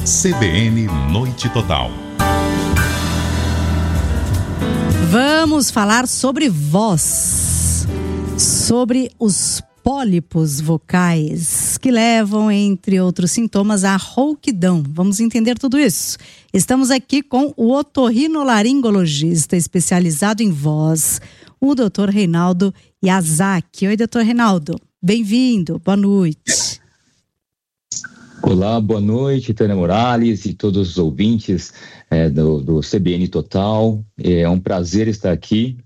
CBN Noite Total. Vamos falar sobre voz, sobre os pólipos vocais que levam, entre outros sintomas, à rouquidão. Vamos entender tudo isso. Estamos aqui com o otorrinolaringologista especializado em voz, o Dr. Reinaldo Yazaki. Oi, Dr. Reinaldo. Bem-vindo. Boa noite. Olá, boa noite, Tânia Morales e todos os ouvintes do CBN Total. É um prazer estar aqui.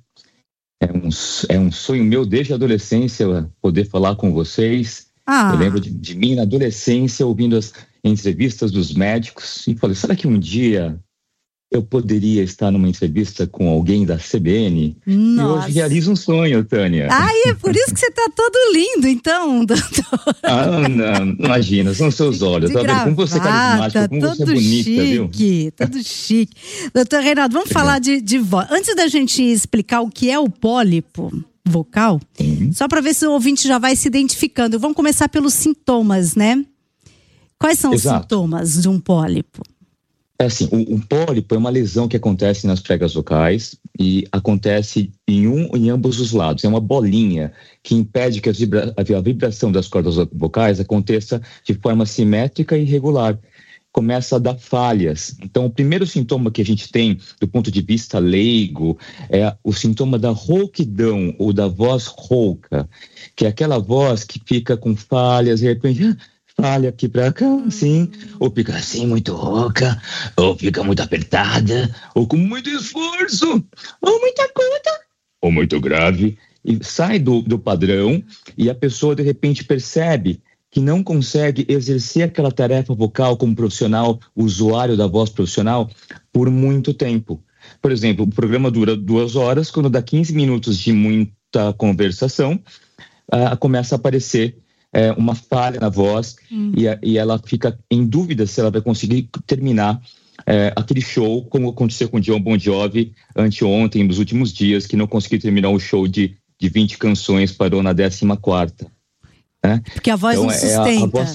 É um sonho meu desde a adolescência poder falar com vocês. Eu lembro de mim na adolescência ouvindo as entrevistas dos médicos e falei, será que um dia eu poderia estar numa entrevista com alguém da CBN? Nossa. E hoje realizo um sonho, Tânia. É por isso que você está todo lindo, então, doutor. Não, imagina, são seus olhos. Tá vendo como você é carismático, como você é bonita, chique, viu? Todo chique. Doutor Reinaldo, vamos falar de voz. Antes da gente explicar o que é o pólipo vocal, só para ver se o ouvinte já vai se identificando. Vamos começar pelos sintomas, né? Quais são os sintomas de um pólipo? É assim, um pólipo é uma lesão que acontece nas pregas vocais e acontece em ambos os lados. É uma bolinha que impede que a vibração das cordas vocais aconteça de forma simétrica e irregular. Começa a dar falhas. Então, o primeiro sintoma que a gente tem do ponto de vista leigo é o sintoma da rouquidão ou da voz rouca, que é aquela voz que fica com falhas, de repente... falha aqui pra cá, assim, ou fica assim muito rouca, ou fica muito apertada, ou com muito esforço, ou muito aguda, ou muito grave, e sai do padrão, e a pessoa de repente percebe que não consegue exercer aquela tarefa vocal como profissional, usuário da voz profissional, por muito tempo. Por exemplo, o programa dura 2 horas, quando dá 15 minutos de muita conversação, começa a aparecer uma falha na voz e ela fica em dúvida se ela vai conseguir terminar aquele show, como aconteceu com o John Bon Jovi anteontem, nos últimos dias, que não conseguiu terminar o show de 20 canções, parou na 14ª. Né? Porque a voz não sustenta.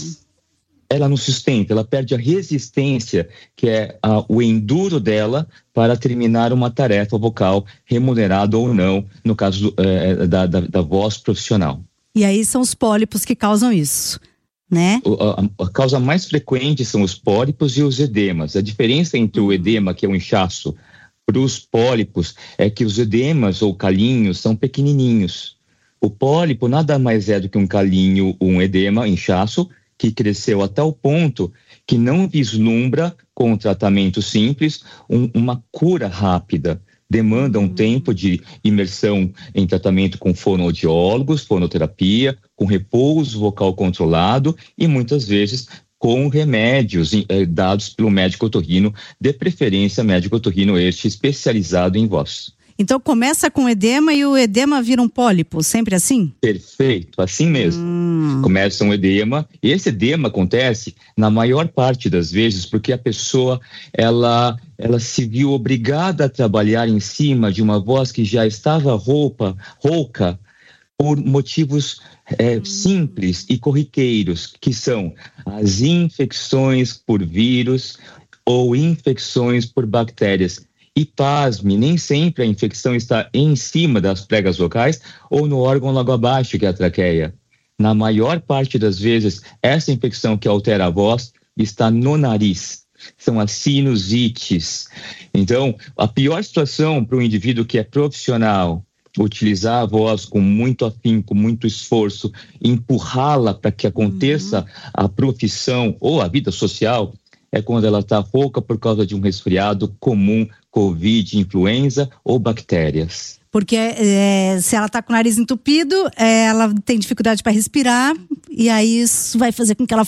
Ela não sustenta, ela perde a resistência, que é o enduro dela para terminar uma tarefa vocal, remunerada ou não, no caso da voz profissional. E aí são os pólipos que causam isso, né? A causa mais frequente são os pólipos e os edemas. A diferença entre o edema, que é o inchaço, para os pólipos é que os edemas ou calinhos são pequenininhos. O pólipo nada mais é do que um calinho, um edema, inchaço, que cresceu até o ponto que não vislumbra, com um tratamento simples, uma cura rápida. Demanda um tempo de imersão em tratamento com fonoaudiólogos, fonoterapia, com repouso vocal controlado e muitas vezes com remédios dados pelo médico otorrino, de preferência médico otorrino este especializado em voz. Então começa com edema e o edema vira um pólipo, sempre assim? Perfeito, assim mesmo. Começa um edema, e esse edema acontece na maior parte das vezes porque a pessoa ela se viu obrigada a trabalhar em cima de uma voz que já estava rouca por motivos simples e corriqueiros, que são as infecções por vírus ou infecções por bactérias. E pasme, nem sempre a infecção está em cima das pregas vocais ou no órgão logo abaixo, que é a traqueia. Na maior parte das vezes, essa infecção que altera a voz está no nariz. São as sinusites. Então, a pior situação para um indivíduo que é profissional, utilizar a voz com muito afinco, com muito esforço, empurrá-la para que aconteça a profissão ou a vida social, é quando ela está rouca por causa de um resfriado comum, Covid, influenza ou bactérias. Porque se ela está com o nariz entupido, ela tem dificuldade para respirar, e aí isso vai fazer com que ela